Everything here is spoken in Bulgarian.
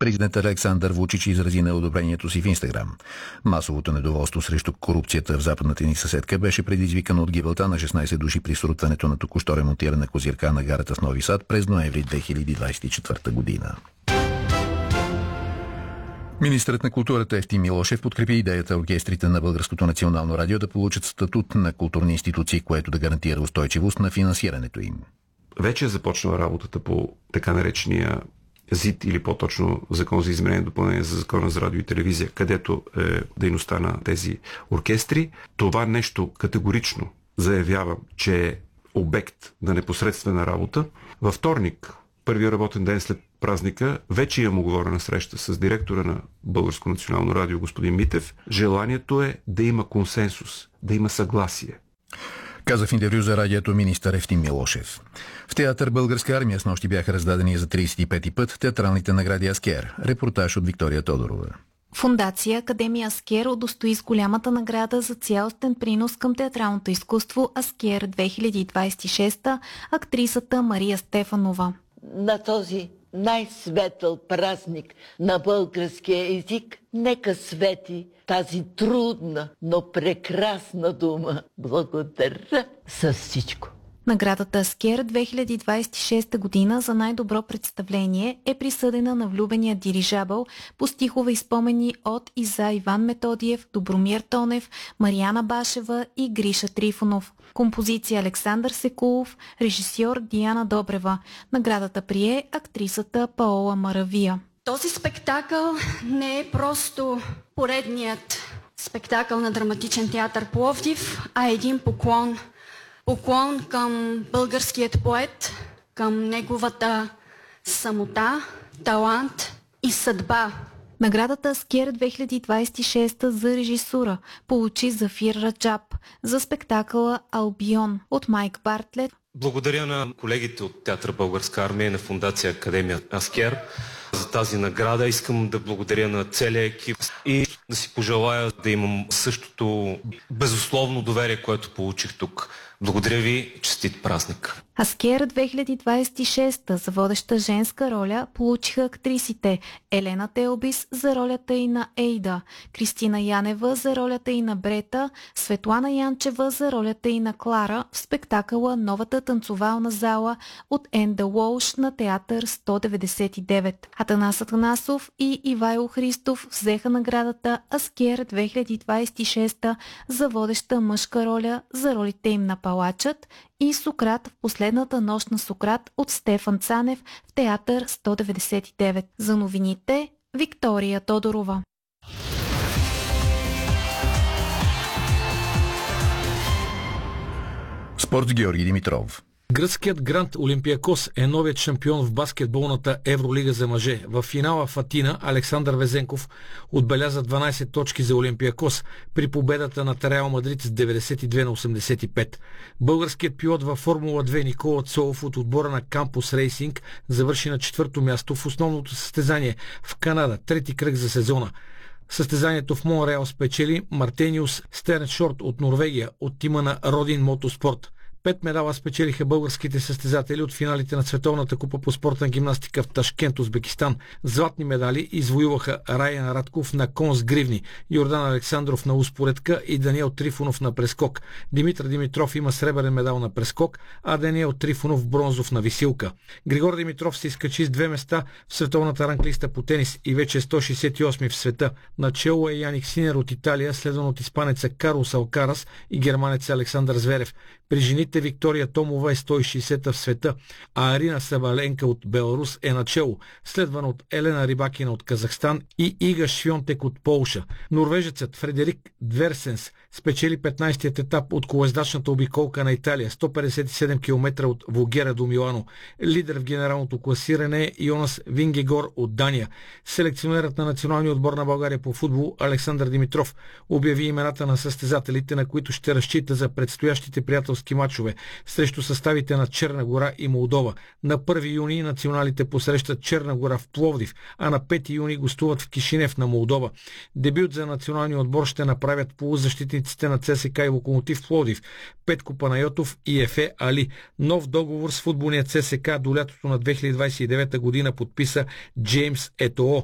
Президент Александър Вучич изрази неодобрението си в Инстаграм. Масовото недоволство срещу корупцията в западната ни съседка беше предизвикано от гибелта на 16 души при срутването на току-що ремонтирана козирка на гарата в Нови Сад през ноември 2024 година. Министърът на културата Евтим Милошев подкрепи идеята оркестрите на Българското национално радио да получат статут на културни институции, което да гарантира устойчивост на финансирането им. Вече е започнала работата по така наречения ЗИД или по-точно Закон за изменение и допълнение за Закона за радио и телевизия, където е дейността на тези оркестри. Това нещо категорично заявявам, че е обект на непосредствена работа. Във вторник, първия работен ден след празника, вече имам оговорена среща с директора на Българско национално радио господин Митев. Желанието е да има консенсус, да има съгласие. Каза в интервю за радиото министър Евтим Милошев. В театър Българска армия снощи бяха раздадени за 35-ти път театралните награди Аскер. Репортаж от Виктория Тодорова. Фондация Академия Аскер удостои с голямата награда за цялостен принос към театралното изкуство Аскер 2026 актрисата Мария Стефанова. На този най-светъл празник на българския език, нека свети тази трудна, но прекрасна дума. Благодаря за всичко. Наградата Аскер 2026 година за най-добро представление е присъдена на влюбения дирижабъл по стихове и спомени от и за Иван Методиев, Добромир Тонев, Мариана Башева и Гриша Трифонов. Композиция Александър Секулов, режисьор Диана Добрева. Наградата прие актрисата Паола Маравия. Този спектакъл не е просто поредният спектакъл на Драматичен театър Пловдив, а един поклон. Поклон към българският поет, към неговата самота, талант и съдба. Наградата Аскер 2026 за режисура получи Зафир Раджаб за спектакъла Албион от Майк Бартлет. Благодаря на колегите от Театър Българска армия и на Фондация Академия Аскер за тази награда. Искам да благодаря на целия екип и да си пожелая да имам същото безусловно доверие, което получих тук. Благодаря ви, честит празник. Аскер 2026 за водеща женска роля получиха актрисите Елена Телбис за ролята и на Ейда, Кристина Янева за ролята и на Брета, Светлана Янчева за ролята и на Клара в спектакъла Новата танцовална зала от Енда Уолш на театър 199. Атанас Атанасов и Ивайло Христов взеха наградата Аскер 2026 за водеща мъжка роля за ролите им на Палачът и Сократ в Последната нощ на Сократ от Стефан Цанев в театър 199. За новините Виктория Тодорова. Спорт с Георги Димитров. Гръцкият Гранд Олимпиакос е новият шампион в баскетболната Евролига за мъже. В финала в Атина Александър Везенков отбеляза 12 точки за Олимпиакос при победата над Реал Мадрид с 92-85. Българският пилот във Формула 2 Никола Цолов от отбора на Кампус Рейсинг завърши на 4-то място в основното състезание в Канада, трети кръг за сезона. Състезанието в Монреал спечели Мартениус Стерншорт от Норвегия от тима на Родин Мотоспорт. 5 медала спечелиха българските състезатели от финалите на Световната купа по спортна гимнастика в Ташкент, Узбекистан. Златни медали извоюваха Райан Радков на кон с гривни, Йордан Александров на успоредка и Даниел Трифонов на прескок. Димитър Димитров има сребърен медал на прескок, а Даниел Трифонов бронзов на висилка. Григор Димитров се изкачи с 2 места в световната ранглиста по тенис и вече е 168 в света. Начело е Яник Синер от Италия, следван от испанеца Карлос Алкарас и германеца Александър Зверев. При жените Виктория Томова е 160-та в света, а Арина Сабаленка от Беларус е начело, следван от Елена Рибакина от Казахстан и Ига Швионтек от Полша. Норвежецът Фредерик Дверсенс спечели 15-тият етап от колоездачната обиколка на Италия, 157 км от Вогера до Милано. Лидер в генералното класиране е Йонас Вингегор от Дания. Селекционерът на националния отбор на България по футбол Александър Димитров обяви имената на състезателите, на които ще разчита за предстоящите приятелски мачове срещу съставите на Черна гора и Молдова. На 1 юни националите посрещат Черна гора в Пловдив, а на 5 юни гостуват в Кишинев на Молдова. Дебют за националния отбор ще направят полузащитниците на ЦСК и Локомотив Пловдив, Петко Панайотов и Ефе Али. Нов договор с футболния ЦСК до лятото на 2029 година подписа Джеймс Етоо.